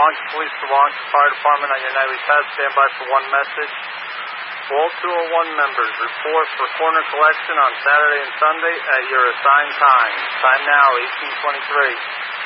Wawanka Police, the Wawanka Fire Department on your nightly pass. Stand by for one message. All 201 members report for corner collection on Saturday and Sunday at your assigned time. Time now, 18:23.